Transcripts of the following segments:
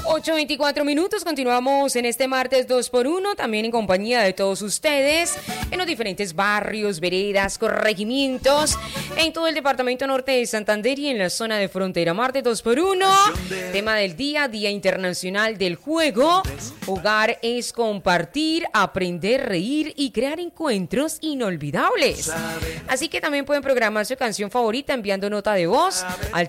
8:24, continuamos en este martes 2x1, también en compañía de todos ustedes, en los diferentes barrios, veredas, corregimientos, en todo el departamento norte de Santander y en la zona de frontera. Martes 2x1, tema del día, Día Internacional del Juego. Jugar es compartir, aprender, reír y crear encuentros inolvidables. Así que también pueden programar su canción favorita enviando nota de voz al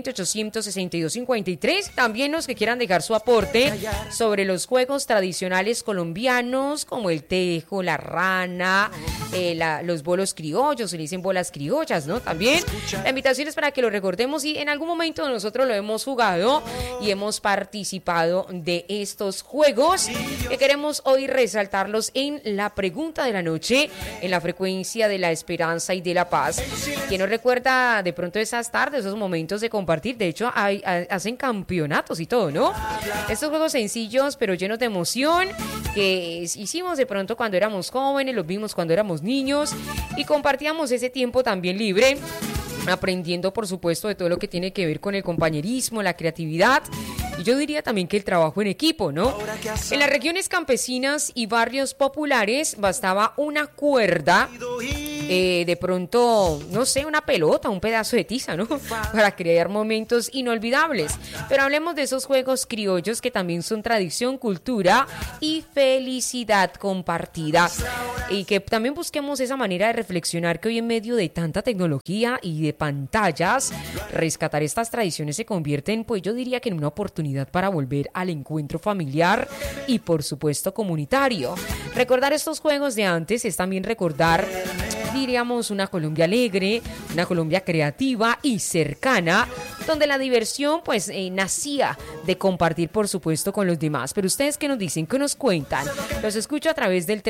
320-862-53. También los que quieran dejar su aporte sobre los juegos tradicionales colombianos como el tejo, la rana, los bolos criollos, se le dicen bolas criollas, ¿no? También la invitación es para que lo recordemos y en algún momento nosotros lo hemos jugado y hemos participado de estos juegos que queremos hoy resaltarlos en la pregunta de la noche, en la frecuencia de la esperanza y de la paz. ¿Quién nos recuerda de pronto esas tardes, esos momentos de compartir? De hecho, hacen campeonatos y todo, ¿no? Estos juegos sencillos pero llenos de emoción que hicimos de pronto cuando éramos jóvenes, los vimos cuando éramos niños y compartíamos ese tiempo también libre, aprendiendo por supuesto de todo lo que tiene que ver con el compañerismo, la creatividad y yo diría también que el trabajo en equipo, ¿no? En las regiones campesinas y barrios populares bastaba una cuerda, de pronto, no sé, una pelota, un pedazo de tiza, ¿no? Para crear momentos inolvidables. Pero hablemos de esos juegos criollos que también son tradición, cultura y felicidad compartida. Y que también busquemos esa manera de reflexionar que hoy en medio de tanta tecnología y de pantallas, rescatar estas tradiciones se convierten, pues yo diría que en una oportunidad para volver al encuentro familiar y por supuesto comunitario. Recordar estos juegos de antes es también recordar, diríamos, una Colombia alegre, una Colombia creativa y cercana, donde la diversión pues nacía de compartir por supuesto con los demás. Pero ustedes, ¿qué nos dicen? ¿Qué nos cuentan? Los escucho a través del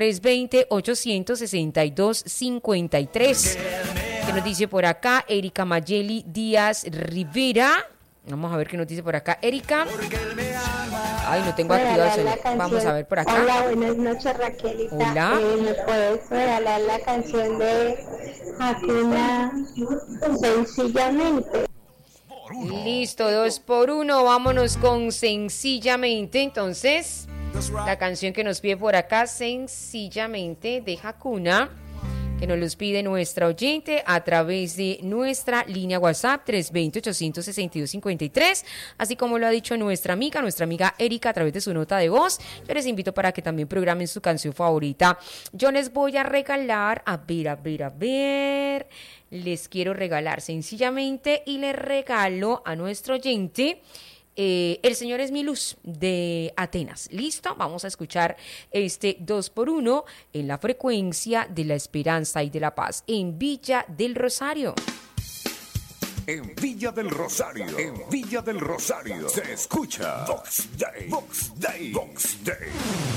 320-862-53. ¿Qué nos dice por acá? Erika Mayeli Díaz Rivera. Vamos a ver qué nos dice por acá Erika. Ay, no tengo activado el celular. Vamos a ver por acá. Hola, buenas noches, Raquelita. Hola. ¿Me puedes regalar la canción de Hakuna Sencillamente? Listo, 2x1. Vámonos con Sencillamente. Entonces, la canción que nos pide por acá, Sencillamente, de Hakuna, que nos los pide nuestra oyente a través de nuestra línea WhatsApp 320-862-53, así como lo ha dicho nuestra amiga Erika a través de su nota de voz. Yo les invito para que también programen su canción favorita. Yo les voy a regalar, a ver, les quiero regalar Sencillamente y les regalo a nuestro oyente El Señor es mi luz de Atenas. ¿Listo? Vamos a escuchar este 2x1 en la frecuencia de la esperanza y de la paz en Villa del Rosario. En Villa del Rosario, se escucha Vox Day, Vox Day, Vox Day.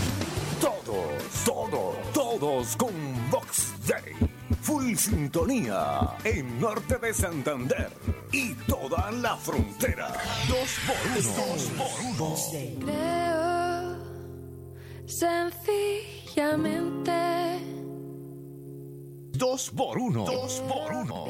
Todos con Vox Day. Full sintonía en norte de Santander y toda la frontera. 2x1. Vox Day. Creo sencillamente 2x1.